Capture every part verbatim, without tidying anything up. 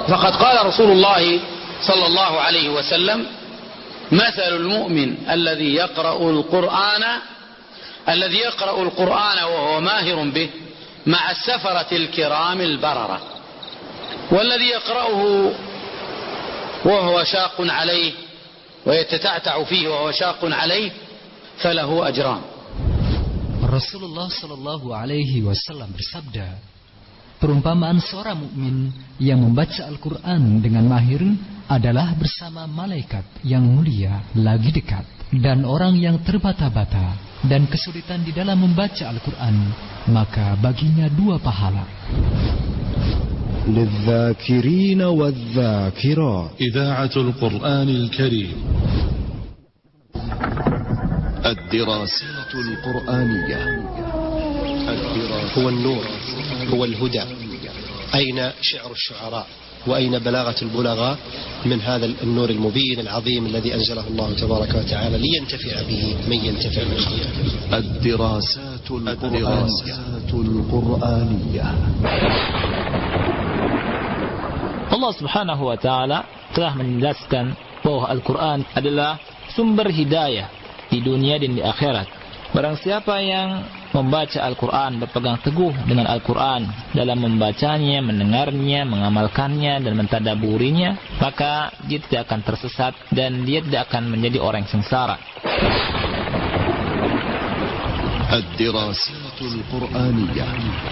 فقد قال رسول الله صلى الله عليه وسلم مثل المؤمن الذي يقرأ القرآن الذي يقرأ القرآن وهو ماهر به مع السفرة الكرام البررة والذي يقرأه وهو شاق عليه ويتتعتع فيه وهو شاق عليه فله أجران. Rasulullah Shallallahu Alaihi Wasallam bersabda, perumpamaan seorang mukmin yang membaca Al-Quran dengan mahir adalah bersama malaikat yang mulia lagi dekat, dan orang yang terbata-bata dan kesulitan di dalam membaca Al-Quran, maka baginya dua pahala. للذاكرين والذاكرات إذاعة القرآن الكريم. الدراسات القرآنية. هو النور، هو الهدى. أين شعر الشعراء وأين بلاغة البلغاء من هذا النور المبين العظيم الذي أنزله الله تبارك وتعالى لينتفع به من ينتفع من خلقه. الدراسات القرآنية. Allah Subhanahu wa taala telah menjelaskan bahwa Al-Quran adalah sumber hidayah di dunia dan di akhirat. Barang siapa yang membaca Al-Quran, berpegang teguh dengan Al-Quran dalam membacanya, mendengarnya, mengamalkannya dan mentadaburinya, maka dia tidak akan tersesat dan dia tidak akan menjadi orang yang sengsara. الدراسات القرآنية.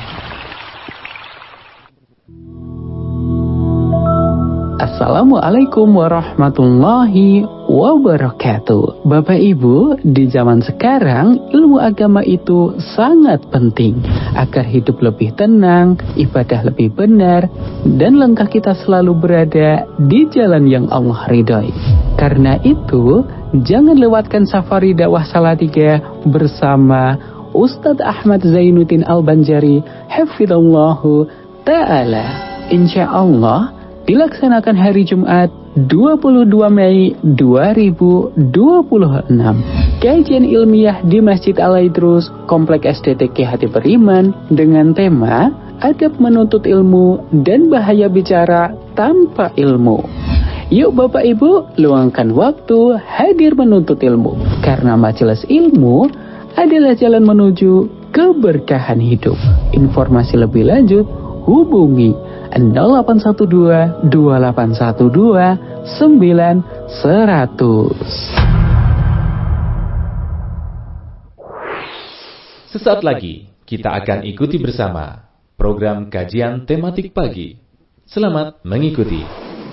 Assalamualaikum warahmatullahi wabarakatuh. Bapak Ibu, di zaman sekarang ilmu agama itu sangat penting agar hidup lebih tenang, ibadah lebih benar, dan langkah kita selalu berada di jalan yang Allah ridhoi. Karena itu, jangan lewatkan safari dakwah Salatiga bersama Ustadz Ahmad Zainuddin Al-Banjari hafizallahu ta'ala. Insya Allah dilaksanakan hari Jumat dua puluh dua Mei dua ribu dua puluh enam. Kajian ilmiah di Masjid Al-Aidrus, Komplek S D T K Hati Beriman dengan tema Adab Menuntut Ilmu dan Bahaya Bicara Tanpa Ilmu. Yuk Bapak Ibu, luangkan waktu hadir menuntut ilmu, karena majelis ilmu adalah jalan menuju keberkahan hidup. Informasi lebih lanjut hubungi nol delapan satu dua dua delapan satu dua sembilan seratus. Sesaat lagi kita akan ikuti bersama program kajian tematik pagi. Selamat mengikuti.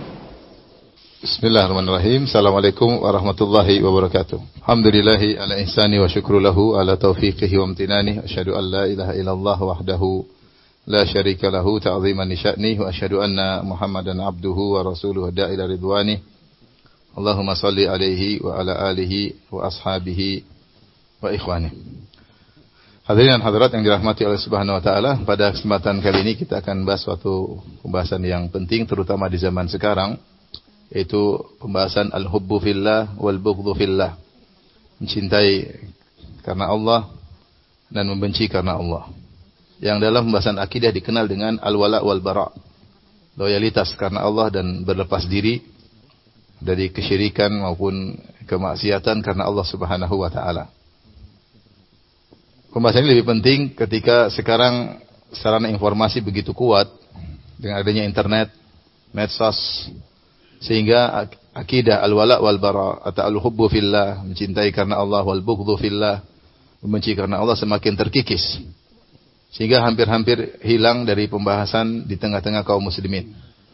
Bismillahirrahmanirrahim. Assalamualaikum warahmatullahi wabarakatuh. Alhamdulillahi ala ihsani wa syukru lahu ala taufiqihi wa amtinani. Asyhadu an la ilaha illallah wahdahu la syarika lahu ta'ziman li sya'nihi wa asyhadu anna Muhammadan abduhu wa rasuluhu da'ila ridwani. Allahumma salli alaihi wa ala alihi wa ashabihi wa ikhwani. Hadirin dan hadirat yang dirahmati oleh Subhanahu wa taala, pada kesempatan kali ini kita akan bahas suatu pembahasan yang penting terutama di zaman sekarang, yaitu pembahasan al-hubbu fillah wal bughdhu fillah. Mencintai karena Allah dan membenci karena Allah. Yang dalam pembahasan akidah dikenal dengan al-wala wal bara', loyalitas karena Allah dan berlepas diri dari kesyirikan maupun kemaksiatan karena Allah Subhanahu wa taala. Pembahasan ini lebih penting ketika sekarang sarana informasi begitu kuat dengan adanya internet, medsos, sehingga akidah al-wala wal bara' atau al-hubbu fillah, mencintai karena Allah, wal bughdhu fillah, membenci karena Allah, semakin terkikis. Sehingga hampir-hampir hilang dari pembahasan di tengah-tengah kaum muslimin.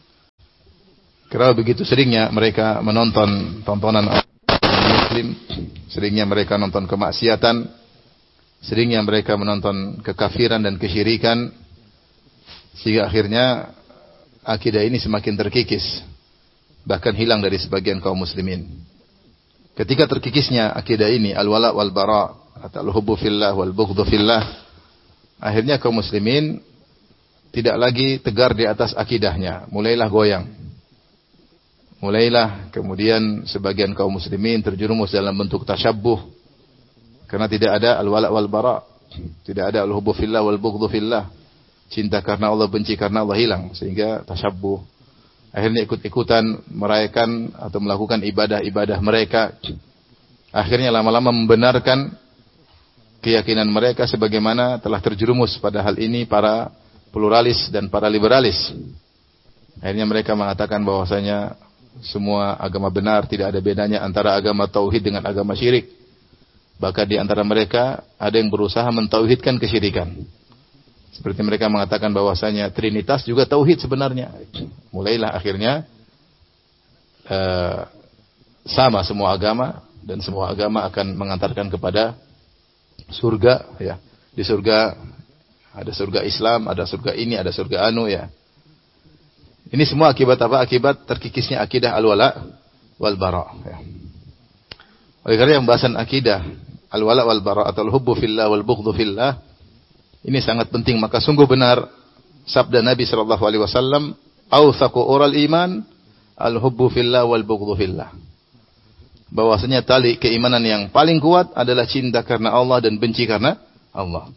Karena begitu seringnya mereka menonton tontonan muslim, seringnya mereka nonton kemaksiatan, seringnya mereka menonton kekafiran dan kesyirikan, sehingga akhirnya akidah ini semakin terkikis, bahkan hilang dari sebagian kaum muslimin. Ketika terkikisnya akidah ini, al-wala wal bara' atau al-hubbu fillah wal bughdhu fillah, akhirnya kaum muslimin tidak lagi tegar di atas akidahnya, mulailah goyang. Mulailah kemudian sebagian kaum muslimin terjerumus dalam bentuk tasyabbuh, karena tidak ada al-wala wal bara', tidak ada al-hubbu fillah wal bughdhu fillah. Cinta karena Allah, benci karena Allah hilang, sehingga tasyabbuh. Akhirnya ikut-ikutan merayakan atau melakukan ibadah-ibadah mereka. Akhirnya lama-lama membenarkan keyakinan mereka sebagaimana telah terjerumus pada hal ini para pluralis dan para liberalis. Akhirnya mereka mengatakan bahwasanya semua agama benar, tidak ada bedanya antara agama tauhid dengan agama syirik. Bahkan di antara mereka ada yang berusaha mentauhidkan kesyirikan. Seperti mereka mengatakan bahwasanya Trinitas juga tauhid sebenarnya. Mulailah akhirnya uh, sama semua agama dan semua agama akan mengantarkan kepada surga, ya. Di surga ada surga Islam, ada surga ini, ada surga anu, ya. Ini semua akibat apa? Akibat terkikisnya akidah al-wala wal bara, ya. Oleh karena pembahasan akidah al-wala wal bara atau al-hubbu fillah wal bughdhu fillah ini sangat penting, maka sungguh benar sabda Nabi sallallahu alaihi wasallam, "Autsaqu ural iman al-hubbu fillah wal bughdhu fillah." Bahwasanya tali keimanan yang paling kuat adalah cinta karena Allah dan benci karena Allah.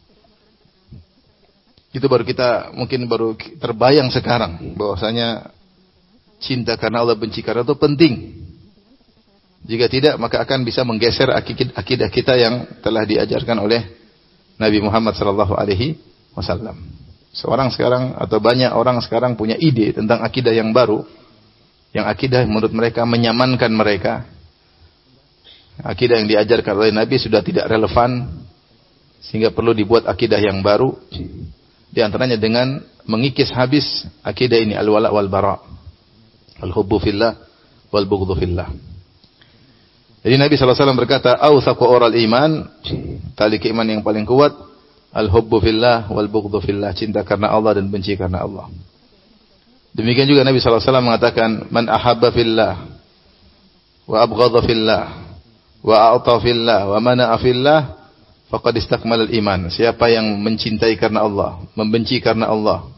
Itu baru kita mungkin baru terbayang sekarang bahwasanya cinta karena Allah, benci karena itu penting. Jika tidak, maka akan bisa menggeser akidah kita yang telah diajarkan oleh Nabi Muhammad sallallahu alaihi wasallam. Seorang sekarang atau banyak orang sekarang punya ide tentang akidah yang baru, yang akidah menurut mereka menyamankan mereka. Akidah yang diajarkan oleh Nabi sudah tidak relevan sehingga perlu dibuat akidah yang baru. Di antaranya dengan mengikis habis akidah ini al-wala wal bara, al-hubbu fillah wal bughdhu fillah. Jadi Nabi sallallahu alaihi wasallam berkata, "Autsaqu ural iman," tali keimanan yang paling kuat, al-hubbu fillah wal bughdhu fillah, cinta karena Allah dan benci karena Allah. Demikian juga Nabi sallallahu alaihi wasallam mengatakan, "Man ahabba fillah wa abghadha fillah wa a'ta fillah wa mana'a fillah faqad istakmala al-iman." Siapa yang mencintai karena Allah, membenci karena Allah,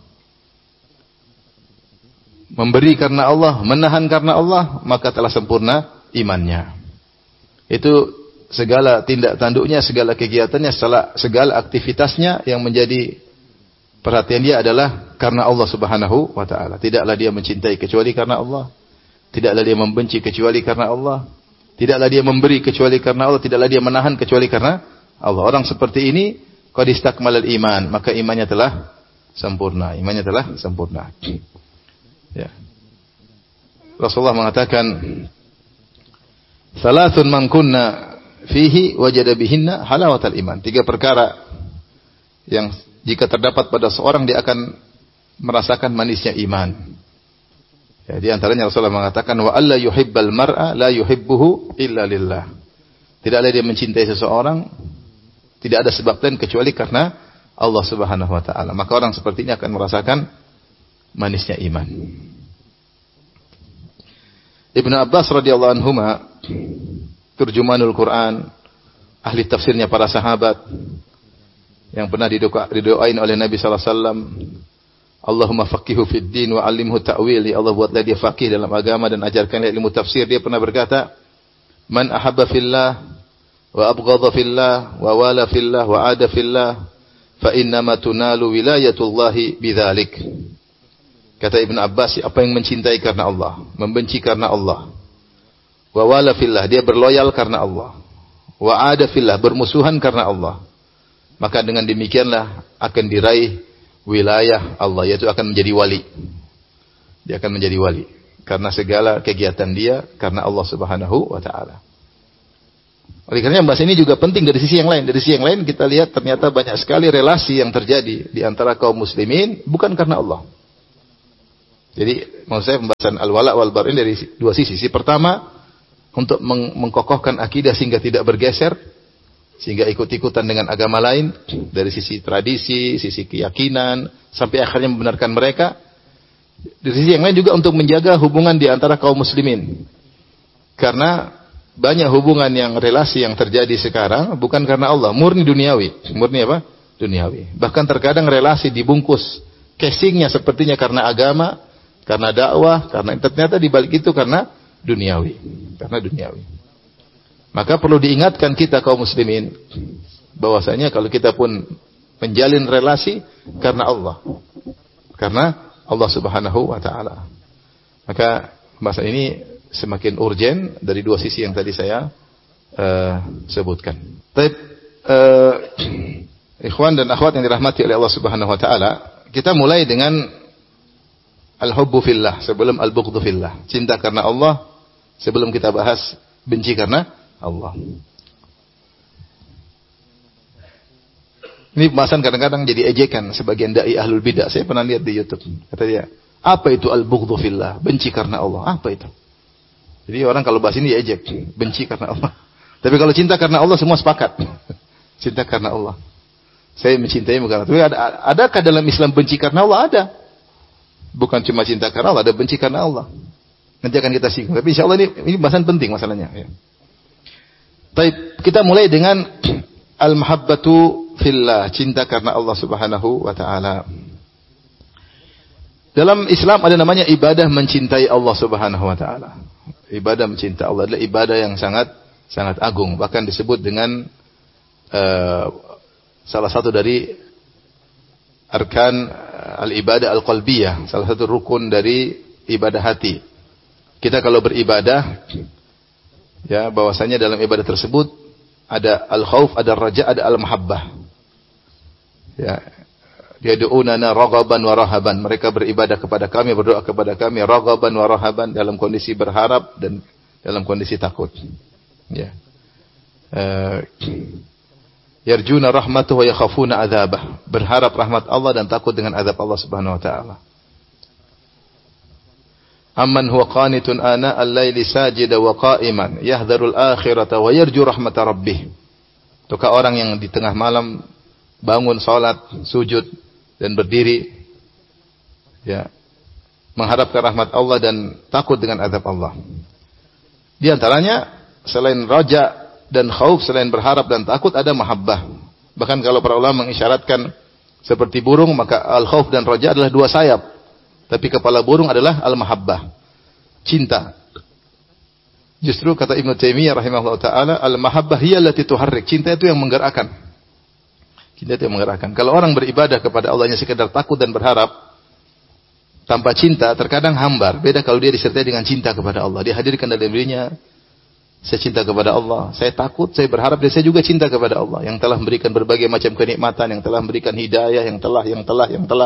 memberi karena Allah, menahan karena Allah, maka telah sempurna imannya. Itu segala tindak tanduknya, segala kegiatannya, segala aktivitasnya yang menjadi perhatian dia adalah karena Allah Subhanahu wa taala. Tidaklah dia mencintai kecuali karena Allah. Tidaklah dia membenci kecuali karena Allah. Tidaklah dia memberi kecuali karena Allah. Tidaklah dia menahan kecuali karena Allah. Orang seperti ini qad istakmalal iman, maka imannya telah sempurna. Imannya telah sempurna. Ya. Rasulullah mengatakan, "Salasun man kunna fihi wajada bihinna halawatal iman." Tiga perkara yang jika terdapat pada seorang dia akan merasakan manisnya iman. Ya, di antaranya Rasulullah mengatakan, "Wa alla yuhibbal mar'a la yuhibbuhu illa lillah." Tidaklah dia mencintai seseorang, tidak ada sebab lain kecuali karena Allah Subhanahu wa taala. Maka orang seperti ini akan merasakan manisnya iman. Ibnu Abbas radhiyallahu anhuma, turjumanul Quran, ahli tafsirnya para sahabat, yang pernah didoa, didoain oleh Nabi sallallahu alaihi wasallam, "Allahumma faqihu fid din wa 'allimhu ta'wil." Ya Allah, buatlah dia faqih dalam agama dan ajarkanlah ilmu tafsir. Dia pernah berkata, "Man ahabba fillah wa abghadha fillah wa wala fillah wa 'ada fillah fa innama tunalu wilayatullahi bidzalik." Kata Ibn Abbas, apa yang mencintai karena Allah, membenci karena Allah, wa wala fillah, dia berloyal karena Allah, wa 'ada fillah, bermusuhan karena Allah, maka dengan demikianlah akan diraih wilayah Allah, yaitu akan menjadi wali. Dia akan menjadi wali karena segala kegiatan dia karena Allah Subhanahu wa taala. Oleh karena bahas ini juga penting dari sisi yang lain. Dari sisi yang lain kita lihat ternyata banyak sekali relasi yang terjadi di antara kaum muslimin bukan karena Allah. Jadi maksud saya pembahasan al-wala wal bara ini dari dua sisi. Sisi pertama untuk meng mengkokohkan akidah sehingga tidak bergeser, sehingga ikut-ikutan dengan agama lain dari sisi tradisi, sisi keyakinan, sampai akhirnya membenarkan mereka. Di sisi yang lain juga untuk menjaga hubungan di antara kaum muslimin. Karena banyak hubungan yang relasi yang terjadi sekarang bukan karena Allah, murni duniawi. Murni apa? Duniawi. Bahkan terkadang relasi dibungkus casingnya sepertinya karena agama, karena dakwah, karena ternyata dibalik itu karena duniawi. Karena duniawi. Maka perlu diingatkan kita kaum muslimin bahwasanya kalau kita pun menjalin relasi karena Allah. Karena Allah Subhanahu wa taala. Maka bahasa ini semakin urgen dari dua sisi yang tadi saya uh, sebutkan. Baik, uh, ikhwan dan akhwat yang dirahmati oleh Allah Subhanahu wa taala, kita mulai dengan al-hubbu fillah sebelum al-bughdhu fillah. Cinta karena Allah sebelum kita bahas benci karena Allah. Ini pembahasan kadang-kadang jadi ejekan sebagian dai ahlul bidah. Saya pernah lihat di YouTube. Kata dia, apa itu al-bughdhu fillah? Benci karena Allah. Apa itu? Jadi orang kalau bahas ini ya ejek, benci karena Allah. Tapi kalau cinta karena Allah semua sepakat. Cinta karena Allah. Saya mencintai karena Allah. Ada, adakah dalam Islam benci karena Allah? Ada. Bukan cuma cinta karena Allah, ada benci karena Allah. Nanti akan kita singgung. Tapi insya Allah ini, ini bahasan penting masalahnya. Ya. Baik, kita mulai dengan al-mahabbatu fillah, cinta karena Allah Subhanahu wa taala. Dalam Islam ada namanya ibadah mencintai Allah Subhanahu wa taala. Ibadah mencintai Allah adalah ibadah yang sangat sangat agung, bahkan disebut dengan uh, salah satu dari arkan al-ibadah al-qalbiyah, salah satu rukun dari ibadah hati. Kita kalau beribadah, ya bahwasanya dalam ibadah tersebut ada al-khauf, ada raja, ada al-mahabbah. Ya, yad'unana raghaban wa rahaban. Mereka beribadah kepada kami, berdoa kepada kami raghaban wa rahaban, dalam kondisi berharap dan dalam kondisi takut. Ya. Uh, yarjuna rahmatahu wa yakhafuna adzabah. Berharap rahmat Allah dan takut dengan azab Allah Subhanahu wa taala. Amman huwa qanitun ana al-laili sajida wa qa'iman yahdharul akhirata wa yarju rahmata rabbih. Tukah orang yang di tengah malam bangun salat, sujud dan berdiri, ya, mengharapkan rahmat Allah dan takut dengan azab Allah. Di antaranya selain raja dan khauf, selain berharap dan takut, ada mahabbah. Bahkan kalau para ulama mengisyaratkan seperti burung, maka al-khauf dan raja adalah dua sayap. Tapi kepala burung adalah al-mahabbah, cinta. Justru kata Ibnu Taimiyah rahimahullah taala, al-mahabbah hiya allati tuharrik. Cinta itu yang menggerakkan. Cinta itu yang menggerakkan. Kalau orang beribadah kepada Allah hanya sekedar takut dan berharap tanpa cinta, terkadang hambar. Beda kalau dia disertai dengan cinta kepada Allah. Dia hadirkan dalam dirinya, saya cinta kepada Allah, saya takut, saya berharap, dan saya juga cinta kepada Allah yang telah memberikan berbagai macam kenikmatan, yang telah memberikan hidayah, yang telah, yang telah, yang telah.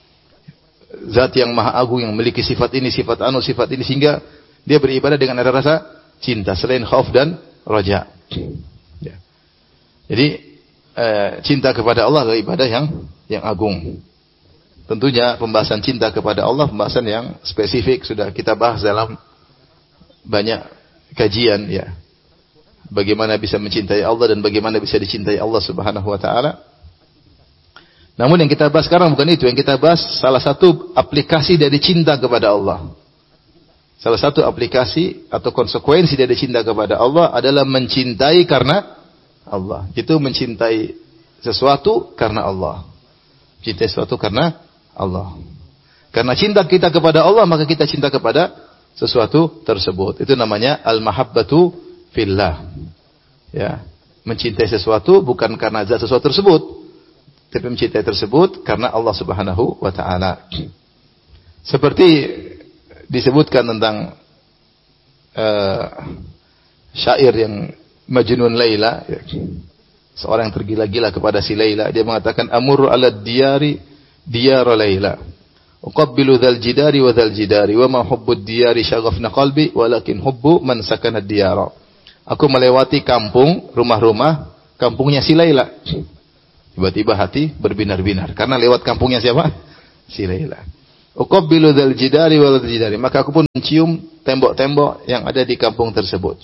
Zat yang maha agung yang memiliki sifat ini, sifat anu, sifat ini, sehingga dia beribadah dengan ada rasa cinta selain khauf dan raja. Ya. Jadi eh, cinta kepada Allah adalah ibadah yang yang agung. Tentunya pembahasan cinta kepada Allah pembahasan yang spesifik sudah kita bahas dalam banyak kajian, ya. Bagaimana bisa mencintai Allah dan bagaimana bisa dicintai Allah Subhanahu wa taala. Namun yang kita bahas sekarang bukan itu. Yang kita bahas salah satu aplikasi dari cinta kepada Allah. Salah satu aplikasi atau konsekuensi dari cinta kepada Allah adalah mencintai karena Allah. Itu mencintai sesuatu karena Allah. Cintai sesuatu karena Allah. Karena cinta kita kepada Allah, maka kita cinta kepada sesuatu tersebut. Itu namanya al-mahabbatu fillah. Ya, mencintai sesuatu bukan karena zat sesuatu tersebut, tapi mencintai tersebut karena Allah Subhanahu wa taala. Seperti disebutkan tentang uh, syair yang Majnun Laila, ya. Seorang yang tergila-gila kepada si Laila, dia mengatakan amurru ala diyari diyar Laila, uqabbilu dzal jidari wa dzal jidari wa ma hubbud diyari syaghafna qalbi walakin hubbu man sakana diyara. Aku melewati kampung, rumah-rumah kampungnya si Laila. Tiba-tiba hati berbinar-binar karena lewat kampungnya siapa? Si Laila. Uqabbilu dzal jidari wa dzal jidari, maka aku pun mencium tembok-tembok yang ada di kampung tersebut.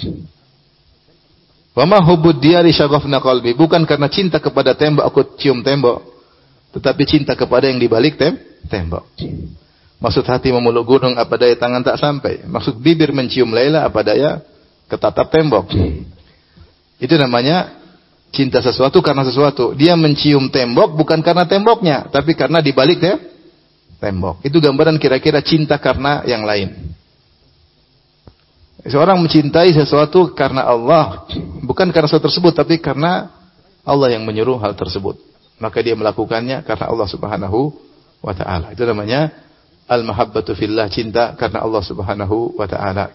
Wa ma hubbud diyari syaghafna qalbi, bukan karena cinta kepada tembok aku cium tembok, tetapi cinta kepada yang di balik tem tembok. Maksud hati memeluk gunung, apa daya tangan tak sampai. Maksud bibir mencium Laila, apa daya ketatap tembok. Itu namanya cinta sesuatu karena sesuatu. Dia mencium tembok bukan karena temboknya, tapi karena di balik tem tembok. Itu gambaran kira-kira cinta karena yang lain. Seorang mencintai sesuatu karena Allah, bukan karena sesuatu tersebut, tapi karena Allah yang menyuruh hal tersebut. Maka dia melakukannya karena Allah Subhanahu wa taala. Itu namanya al-mahabbatu fillah, cinta karena Allah Subhanahu wa taala.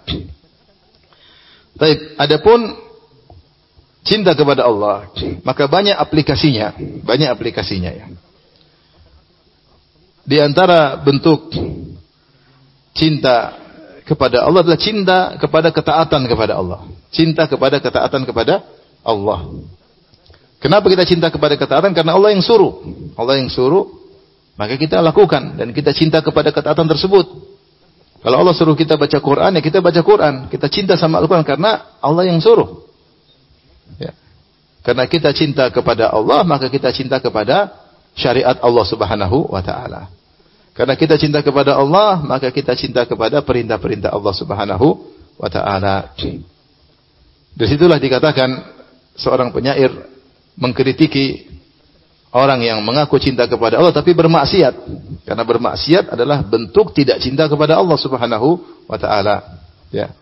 Baik, adapun cinta kepada Allah, maka banyak aplikasinya, banyak aplikasinya ya. Di antara bentuk cinta kepada Allah adalah cinta kepada ketaatan kepada Allah. Cinta kepada ketaatan kepada Allah. Kenapa kita cinta kepada ketaatan? Karena Allah yang suruh. Allah yang suruh, maka kita lakukan dan kita cinta kepada ketaatan tersebut. Kalau Allah suruh kita baca Quran, ya kita baca Quran. Kita cinta sama Al-Quran karena Allah yang suruh. Ya. Karena kita cinta kepada Allah, maka kita cinta kepada syariat Allah Subhanahu wa taala. Karena kita cinta kepada Allah, maka kita cinta kepada perintah-perintah Allah Subhanahu wa taala. Dari situlah dikatakan seorang penyair mengkritiki orang yang mengaku cinta kepada Allah tapi bermaksiat. Karena bermaksiat adalah bentuk tidak cinta kepada Allah Subhanahu wa taala. Ya.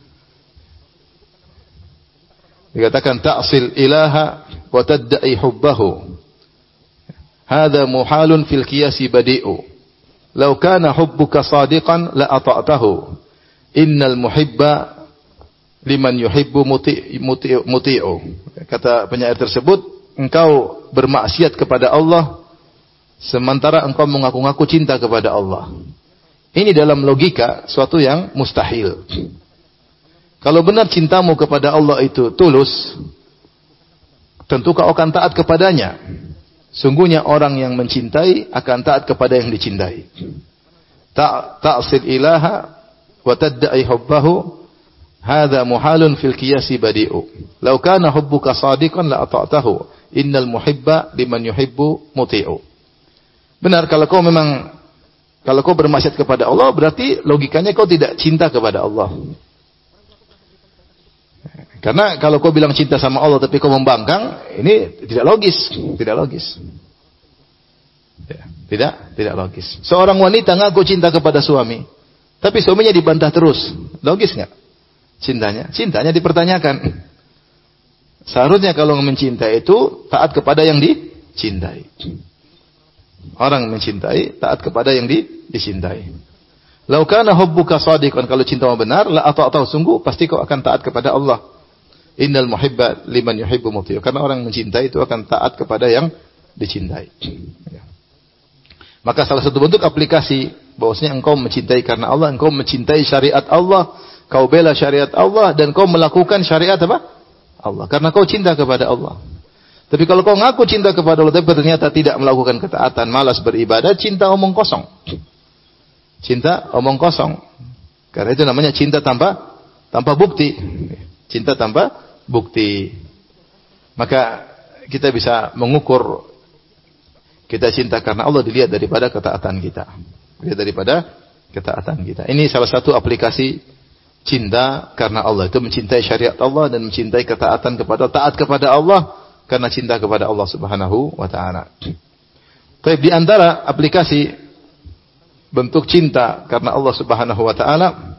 Dikatakan ta'sil ilaha wa tadda'i hubbahu. Hadza muhalun fil qiyasi badi'u. Law kana hubbuka sadiqan la ata'tahu. Innal muhibba liman yuhibbu muti' muti' muti'u. Kata penyair tersebut, engkau bermaksiat kepada Allah sementara engkau mengaku-ngaku cinta kepada Allah. Ini dalam logika suatu yang mustahil. Kalau benar cintamu kepada Allah itu tulus, tentu kau akan taat kepadanya. Sungguhnya orang yang mencintai akan taat kepada yang dicintai. Ta'sil ilaha wa tadda'i hubbahu. Hadza muhalun fil qiyasi badi'u. Law kana hubbuka shadiqan la ata'tahu. Innal muhibba liman yuhibbu muti'u. Benar, kalau kau memang kalau kau bermaksiat kepada Allah, berarti logikanya kau tidak cinta kepada Allah. Karena kalau kau bilang cinta sama Allah tapi kau membangkang, ini tidak logis, tidak logis. Ya, tidak, tidak logis. Seorang wanita ngaku cinta kepada suami, tapi suaminya dibantah terus. Logis enggak? Cintanya, cintanya dipertanyakan. Seharusnya kalau mencintai itu taat kepada yang dicintai. Orang mencintai taat kepada yang di, dicintai. Lau kana hubbuka shadiqan, kalau cintamu benar, la ata'tahu, sungguh pasti kau akan taat kepada Allah. Innal muhibba liman yuhibbu muti'u. Karena orang mencintai itu akan taat kepada yang dicintai. Ya. Maka salah satu bentuk aplikasi bahwasanya engkau mencintai karena Allah, engkau mencintai syariat Allah. Kau bela syariat Allah dan kau melakukan syariat apa? Allah. Karena kau cinta kepada Allah. Tapi kalau kau ngaku cinta kepada Allah tapi ternyata tidak melakukan ketaatan, malas beribadah, cinta omong kosong. Cinta omong kosong. Karena itu namanya cinta tanpa tanpa bukti. Cinta tanpa bukti. Maka kita bisa mengukur kita cinta karena Allah dilihat daripada ketaatan kita. Dilihat daripada ketaatan kita. Ini salah satu aplikasi cinta karena Allah, itu mencintai syariat Allah dan mencintai ketaatan kepada taat kepada Allah karena cinta kepada Allah Subhanahu wa taala. Tapi di antara aplikasi bentuk cinta karena Allah Subhanahu wa taala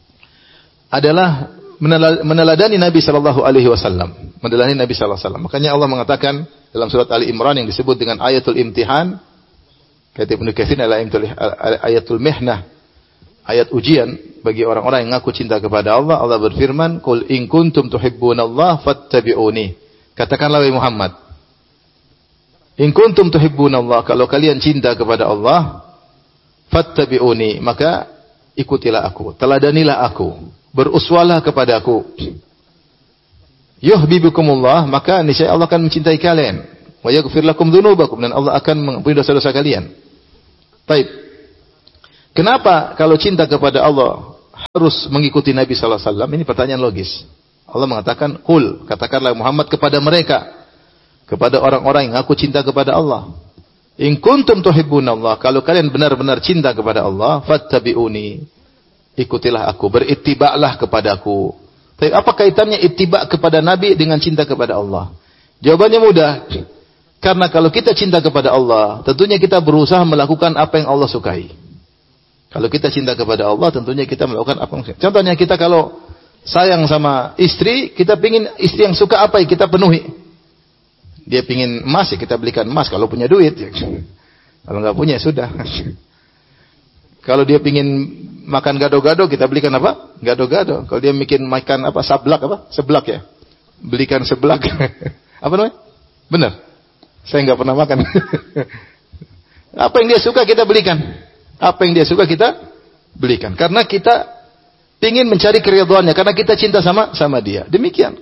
adalah meneladani Nabi sallallahu alaihi wasallam, meneladani Nabi sallallahu alaihi wasallam. Makanya Allah mengatakan dalam surat Ali Imran yang disebut dengan ayatul imtihan, kata Ibnu Katsir adalah ayatul mihnah, ayat ujian bagi orang-orang yang ngaku cinta kepada Allah. Allah berfirman, "Qul in kuntum tuhibbunallaha fattabi'uni." Katakanlah wahai Muhammad, in kuntum tuhibbunallaha, kalau kalian cinta kepada Allah, fattabi'uni, maka ikutilah aku, teladanilah aku, beruswalah kepada aku. Yuhibbukumullah, maka niscaya Allah akan mencintai kalian. Wa yaghfir lakum dzunubakum, dan Allah akan mengampuni dosa-dosa kalian. Baik. Kenapa kalau cinta kepada Allah harus mengikuti Nabi sallallahu alaihi wasallam? Ini pertanyaan logis. Allah mengatakan, "Qul," katakanlah Muhammad kepada mereka, kepada orang-orang yang aku cinta kepada Allah. In kuntum tuhibbunallah, kalau kalian benar-benar cinta kepada Allah, fattabi'uni, ikutilah aku, berittiba'lah kepadaku. Tapi apa kaitannya ittiba' kepada Nabi dengan cinta kepada Allah? Jawabannya mudah. Karena kalau kita cinta kepada Allah, tentunya kita berusaha melakukan apa yang Allah sukai. Kalau kita cinta kepada Allah, tentunya kita melakukan apa yang sukai. Contohnya kita kalau sayang sama istri, kita pingin istri yang suka apa yang kita penuhi. Dia pingin emas, ya kita belikan emas kalau punya duit. Ya. Kalau nggak punya, sudah. Kalau dia pingin makan gado-gado, kita belikan apa? Gado-gado. Kalau dia bikin makan apa? Sablak apa? Seblak ya. Belikan seblak. Apa namanya? Benar. Saya nggak pernah makan. Apa yang dia suka kita belikan. Apa yang dia suka kita belikan. Karena kita ingin mencari keridhaannya. Karena kita cinta sama sama dia. Demikian.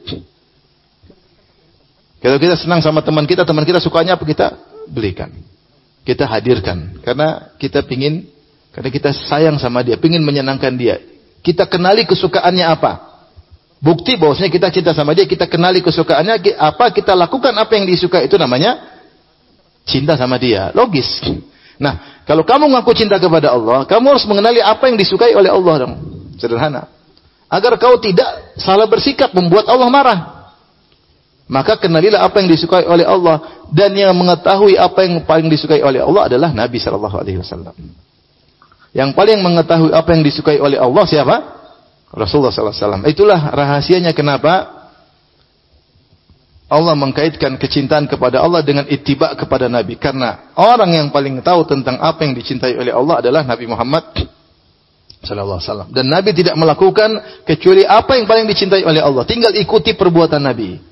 Kalau kita senang sama teman kita, teman kita sukanya apa, kita belikan. Kita hadirkan. Karena kita pingin, karena kita sayang sama dia, pingin menyenangkan dia. Kita kenali kesukaannya apa. Bukti bahwasanya kita cinta sama dia, kita kenali kesukaannya apa, kita lakukan apa yang disuka, itu namanya cinta sama dia. Logis. Nah, kalau kamu ngaku cinta kepada Allah, kamu harus mengenali apa yang disukai oleh Allah dong. Sederhana. Agar kau tidak salah bersikap membuat Allah marah. Maka kenalilah apa yang disukai oleh Allah, dan yang mengetahui apa yang paling disukai oleh Allah adalah Nabi sallallahu alaihi wasallam. Yang paling mengetahui apa yang disukai oleh Allah siapa? Rasulullah sallallahu alaihi wasallam. Itulah rahasianya kenapa Allah mengkaitkan kecintaan kepada Allah dengan ittiba kepada Nabi. Karena orang yang paling tahu tentang apa yang dicintai oleh Allah adalah Nabi Muhammad sallallahu alaihi wasallam. Dan Nabi tidak melakukan kecuali apa yang paling dicintai oleh Allah. Tinggal ikuti perbuatan Nabi.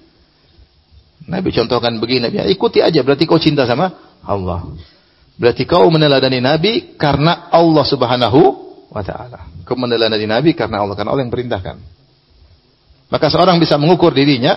Nabi contohkan begini, Nabi, ikuti aja, berarti kau cinta sama Allah. Berarti kau meneladani Nabi karena Allah Subhanahu wa taala. Kau meneladani Nabi karena Allah, karena Allah yang perintahkan. Maka seorang bisa mengukur dirinya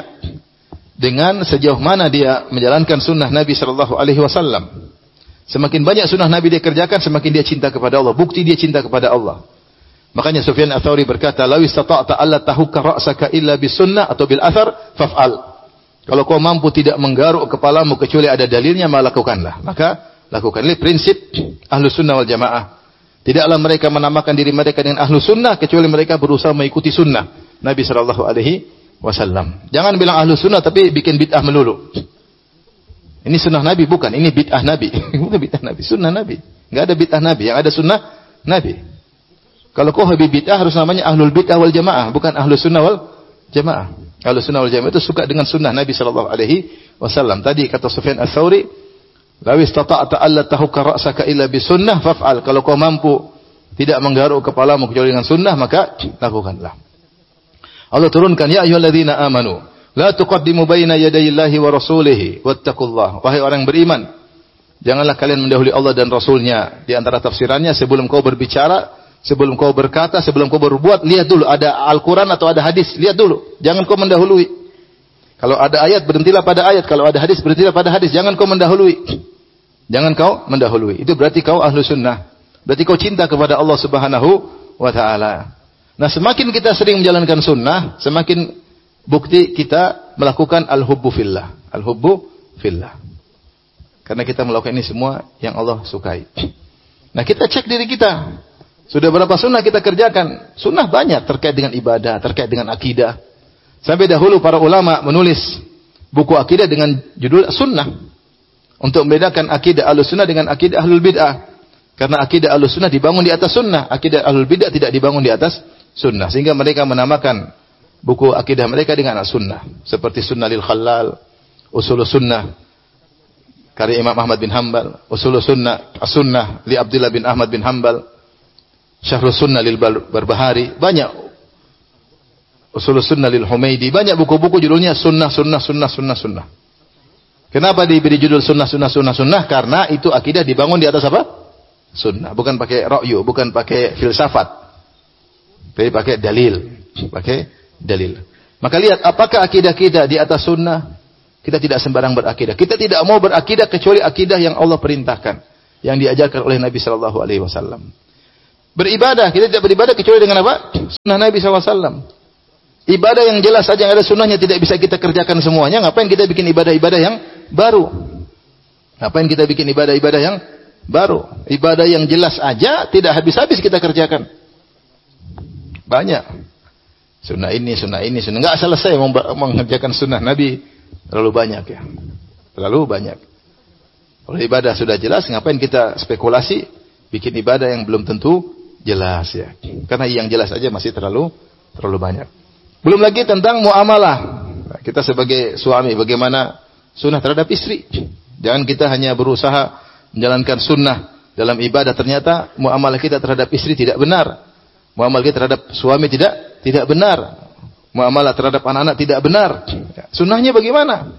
dengan sejauh mana dia menjalankan sunnah Nabi sallallahu alaihi wasallam. Semakin banyak sunnah Nabi dia kerjakan, semakin dia cinta kepada Allah. Bukti dia cinta kepada Allah. Makanya Sufyan Ats-Tsauri berkata, "Law istata'ta alla tahukka ra'saka illa bis sunnah atau bil athar faf'al." Kalau kau mampu tidak menggaruk kepalamu kecuali ada dalilnya, maka lakukanlah. Maka lakukan. Ini prinsip Ahlus Sunnah wal Jamaah. Tidaklah mereka menamakan diri mereka dengan Ahlus Sunnah kecuali mereka berusaha mengikuti sunnah Nabi sallallahu alaihi wasallam. Jangan bilang Ahlus Sunnah tapi bikin bid'ah melulu. Ini sunnah Nabi bukan, ini bid'ah Nabi. Bukan bid'ah Nabi, sunnah Nabi. Enggak ada bid'ah Nabi, yang ada sunnah Nabi. Kalau kau habib bid'ah harus namanya Ahlul Bid'ah wal Jamaah, bukan Ahlus Sunnah wal Jamaah. Ahlus Sunnah wal Jamaah itu suka dengan sunnah Nabi sallallahu alaihi wasallam. Tadi kata Sufyan Ats-Tsauri, "Law istata'ta alla tahukka ra'saka illa bisunnah faf'al." Kalau kau mampu tidak menggaruk kepalamu kecuali dengan sunnah, maka lakukanlah. Allah turunkan, "Ya ayyuhalladzina amanu, la tuqaddimu baina yadayillahi wa rasulihi wattaqullah." Wahai orang beriman, janganlah kalian mendahului Allah dan Rasulnya. Di antara tafsirannya, sebelum kau berbicara, sebelum kau berkata, sebelum kau berbuat, lihat dulu ada Al-Quran atau ada hadis, lihat dulu. Jangan kau mendahului. Kalau ada ayat, berhentilah pada ayat. Kalau ada hadis, berhentilah pada hadis. Jangan kau mendahului. Jangan kau mendahului. Itu berarti kau ahlu sunnah. Berarti kau cinta kepada Allah Subhanahu wa ta'ala. Nah, semakin kita sering menjalankan sunnah, semakin bukti kita melakukan al-hubbu fillah. Al-hubbu fillah. Karena kita melakukan ini semua yang Allah sukai. Nah, kita cek diri kita. Sudah berapa sunnah kita kerjakan? Sunnah banyak terkait dengan ibadah, terkait dengan akidah. Sampai dahulu para ulama menulis buku akidah dengan judul sunnah. Untuk membedakan akidah Ahlus Sunnah dengan akidah Ahlul Bid'ah. Karena akidah Ahlus Sunnah dibangun di atas sunnah. Akidah Ahlul Bid'ah tidak dibangun di atas sunnah. Sehingga mereka menamakan buku akidah mereka dengan sunnah. Seperti Sunnah lil Khallal, Usulus Sunnah, karya Imam Ahmad bin Hanbal, Usulus Sunnah, As-Sunnah li Abdullah bin Ahmad bin Hanbal, Syarhus Sunnah lil Barbahari, banyak. Usulus Sunnah lil Humaidi, banyak buku-buku judulnya sunnah, sunnah, sunnah, sunnah, sunnah. Kenapa diberi judul sunnah, sunnah, sunnah, sunnah? Karena itu akidah dibangun di atas apa? Sunnah. Bukan pakai ra'yu, bukan pakai filsafat. Tapi pakai dalil. Pakai dalil. Maka lihat, apakah akidah kita di atas sunnah? Kita tidak sembarang berakidah. Kita tidak mau berakidah kecuali akidah yang Allah perintahkan. Yang diajarkan oleh Nabi sallallahu alaihi wasallam. Beribadah, kita tidak beribadah kecuali dengan apa? Sunnah Nabi sallallahu alaihi wasallam. Ibadah yang jelas saja, yang ada sunnahnya tidak bisa kita kerjakan semuanya. Ngapain kita bikin ibadah-ibadah yang baru? Ngapain kita bikin ibadah-ibadah yang baru? Ibadah yang jelas aja tidak habis-habis kita kerjakan. Banyak. Sunnah ini, sunnah ini, sunnah. Nggak selesai mengerjakan sunnah Nabi. Terlalu banyak ya. Terlalu banyak. Kalau ibadah sudah jelas, ngapain kita spekulasi? Bikin ibadah yang belum tentu jelas ya. Karena yang jelas aja masih terlalu terlalu banyak. Belum lagi tentang muamalah. Kita sebagai suami bagaimana sunnah terhadap istri. Jangan kita hanya berusaha menjalankan sunnah dalam ibadah ternyata muamalah kita terhadap istri tidak benar. Muamalah kita terhadap suami tidak tidak benar. Muamalah terhadap anak-anak tidak benar. Sunnahnya bagaimana?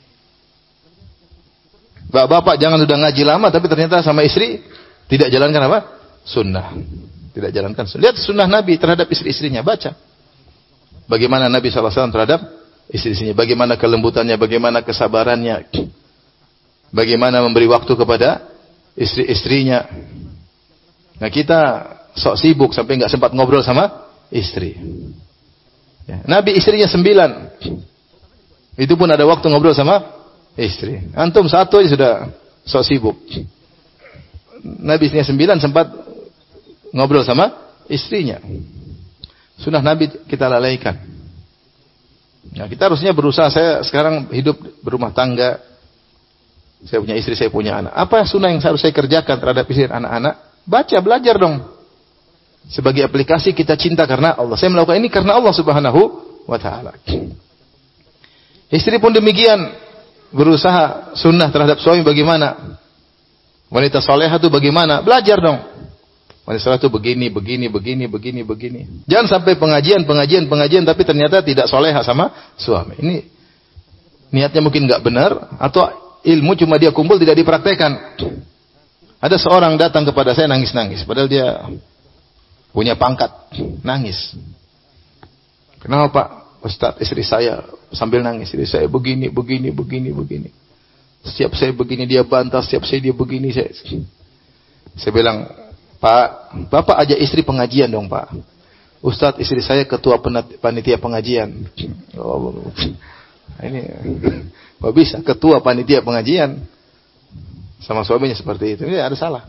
Bapak-bapak jangan sudah ngaji lama tapi ternyata sama istri tidak jalankan apa? Sunnah. Tidak jalankan sunnah. Lihat sunnah Nabi terhadap istri-istrinya, baca. Bagaimana Nabi shallallahu alaihi wasallam terhadap istri-istrinya, bagaimana kelembutannya, bagaimana kesabarannya, bagaimana memberi waktu kepada istri-istrinya. Nah kita sok sibuk sampai nggak sempat ngobrol sama istri. Ya. Nabi istrinya sembilan, itu pun ada waktu ngobrol sama istri. Antum satu aja sudah sok sibuk. Nabi istrinya sembilan sempat ngobrol sama istrinya. Sunnah Nabi kita lalaikan. Nah, kita harusnya berusaha. Saya sekarang hidup berumah tangga. Saya punya istri, saya punya anak. Apa sunnah yang harus saya kerjakan terhadap istri dan anak-anak? Baca, belajar dong. Sebagai aplikasi kita cinta karena Allah. Saya melakukan ini karena Allah Subhanahu wa ta'ala. Istri pun demikian. Berusaha sunnah terhadap suami bagaimana? Wanita salehah itu bagaimana? Belajar dong. Wanita salehah itu begini, begini, begini, begini, begini. Jangan sampai pengajian, pengajian, pengajian tapi ternyata tidak salehah sama suami. Ini niatnya mungkin enggak benar atau ilmu cuma dia kumpul tidak dipraktekkan. Ada seorang datang kepada saya nangis-nangis padahal dia punya pangkat, nangis. Kenapa Pak? Ustaz, istri saya sambil nangis, istri saya begini, begini, begini, begini. Setiap saya begini dia bantah, setiap saya dia begini. Saya, saya bilang, Pak, Bapak aja istri pengajian dong Pak. Ustaz, istri saya ketua panitia pengajian. Oh, ini, kok bisa ketua panitia pengajian sama suaminya seperti itu? Ini ada salah.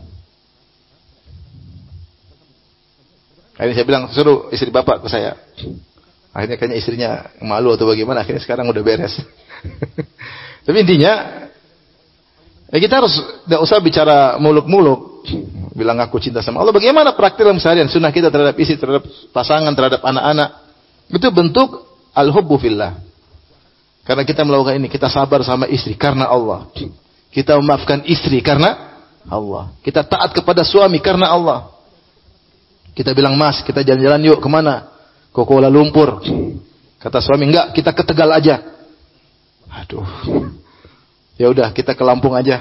Akhirnya saya bilang, suruh istri Bapak ke saya. Akhirnya kayaknya istrinya malu atau bagaimana, akhirnya sekarang udah beres. Tapi intinya, ya kita harus tidak usah bicara muluk-muluk, bilang aku cinta sama Allah. Bagaimana praktik dalam seharian sunnah kita terhadap istri, terhadap pasangan, terhadap anak-anak? Itu bentuk al-hubbu fillah. Karena kita melakukan ini, kita sabar sama istri karena Allah. Kita memaafkan istri karena Allah. Kita taat kepada suami karena Allah. Kita bilang, Mas, kita jalan-jalan yuk kemana? Ke Kuala Lumpur. Kata suami, enggak, kita ke Tegal aja. Aduh. Ya udah, kita ke Lampung aja.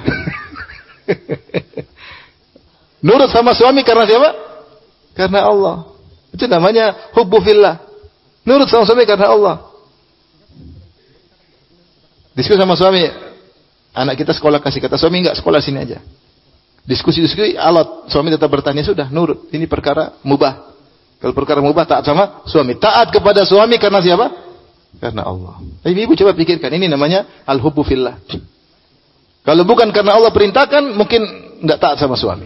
Nurut sama suami karena siapa? Karena Allah. Itu namanya hubbu fillah. Nurut sama suami karena Allah. Diskusi sama suami, anak kita sekolah kasih, kata suami enggak, sekolah sini aja. Diskusi-diskusi alot, suami tetap bertanya, sudah nurut. Ini perkara mubah. Kalau perkara mubah taat sama suami. Taat kepada suami karena siapa? Karena Allah. Ibu coba pikirkan, ini namanya al-hubbu fillah. Kalau bukan karena Allah perintahkan, mungkin enggak taat sama suami.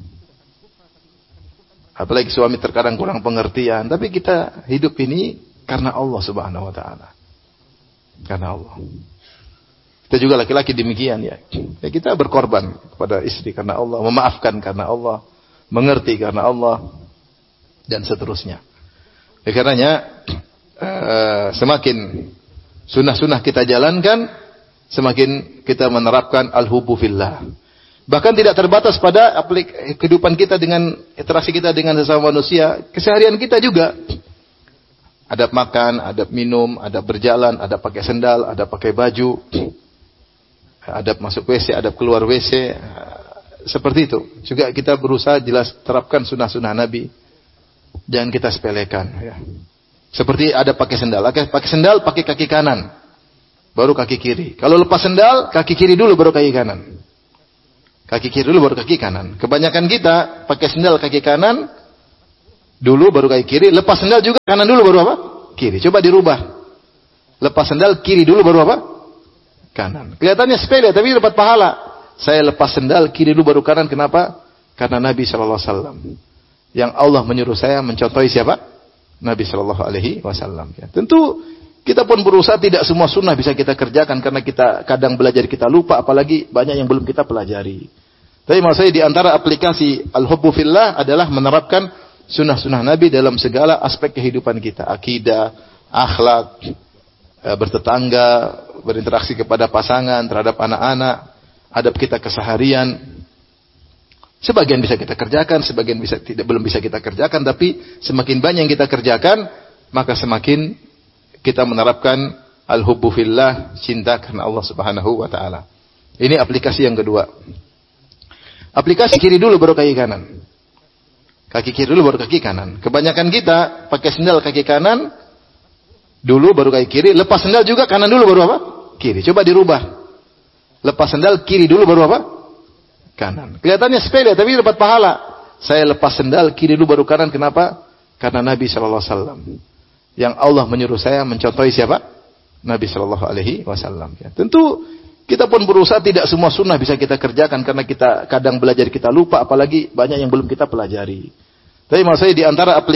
Apalagi suami terkadang kurang pengertian, tapi kita hidup ini karena Allah Subhanahu wa taala. Karena Allah. Kita juga laki-laki demikian ya. Ya kita berkorban kepada istri karena Allah, memaafkan karena Allah, mengerti karena Allah, dan seterusnya. Ya, karenanya uh, semakin sunnah-sunnah kita jalankan, semakin kita menerapkan al-hubbu fillah. Bahkan tidak terbatas pada aplik kehidupan kita dengan interaksi kita dengan sesama manusia, keseharian kita juga. Adab makan, adab minum, adab berjalan, adab pakai sendal, adab pakai baju, adab masuk W C, adab keluar W C, seperti itu. Juga kita berusaha jelas terapkan sunnah-sunnah Nabi. Jangan kita sepelekan. Ya. Seperti adab pakai sendal. Pakai sendal, pakai kaki kanan, baru kaki kiri. Kalau lepas sendal, kaki kiri dulu, baru kaki kanan. Kaki kiri dulu, baru kaki kanan. Kebanyakan kita pakai sendal kaki kanan dulu, baru kaki kiri. Lepas sendal juga kanan dulu, baru apa? Kiri. Coba dirubah. Lepas sendal kiri dulu, baru apa? Kanan. Kelihatannya sepele, tapi dapat pahala. Saya lepas sendal kiri dulu, baru kanan. Kenapa? Karena Nabi shallallahu alaihi wasallam. Yang Allah menyuruh saya mencontohi siapa? Nabi shallallahu alaihi wasallam. Ya. Tentu kita pun berusaha tidak semua sunnah bisa kita kerjakan karena kita kadang belajar kita lupa, apalagi banyak yang belum kita pelajari. Tapi maksud saya di antara aplikasi al-hubbu fillah adalah menerapkan sunnah-sunnah Nabi dalam segala aspek kehidupan kita, akidah, akhlak, bertetangga, berinteraksi kepada pasangan, terhadap anak-anak, adab kita keseharian. Sebagian bisa kita kerjakan, sebagian bisa tidak belum bisa kita kerjakan, tapi semakin banyak yang kita kerjakan, maka semakin kita menerapkan al-hubbu fillah, cinta karena Allah Subhanahu wa taala. Ini aplikasi yang kedua. Aplikasi kiri dulu baru kaki kanan. Kaki kiri dulu baru kaki kanan. Kebanyakan kita pakai sendal kaki kanan dulu baru kaki kiri, lepas sendal juga kanan dulu baru apa? Kiri. Coba dirubah. Lepas sendal kiri dulu baru apa? Kanan. Kelihatannya sepele tapi dapat pahala. Saya lepas sendal kiri dulu baru kanan. Kenapa? Karena Nabi shallallahu alaihi wasallam. Yang Allah menyuruh saya mencontohi siapa? Nabi shallallahu alaihi wasallam. Ya. Tentu kita pun berusaha tidak semua sunnah bisa kita kerjakan karena kita kadang belajar kita lupa, apalagi banyak yang belum kita pelajari. Tapi maksud saya di antara aplikasi